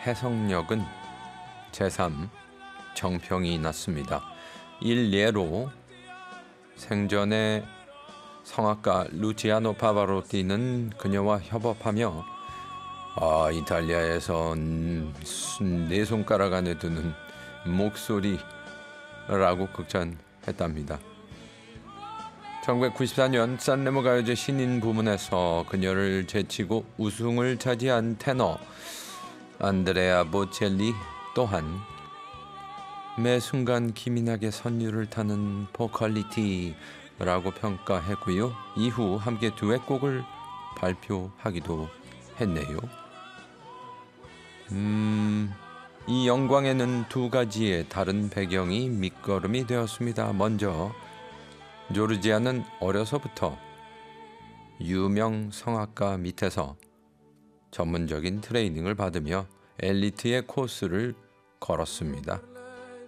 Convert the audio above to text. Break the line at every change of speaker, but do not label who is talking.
해석력은 제3 정평이 났습니다. 일례로 생전에 성악가 루치아노 파바로티는 그녀와 협업하며 이탈리아에서 네 손가락 안에 드는 목소리라고 극찬했답니다. 1994년 산레모 가요제 신인 부문에서 그녀를 제치고 우승을 차지한 테너 안드레아 보첼리 또한 매 순간 기민하게 선율을 타는 보컬리티라고 평가했고요. 이후 함께 듀엣곡을 발표하기도 했네요. 이 영광에는 두 가지의 다른 배경이 밑거름이 되었습니다. 먼저 조르지아는 어려서부터 유명 성악가 밑에서 전문적인 트레이닝을 받으며 엘리트의 코스를 걸었습니다.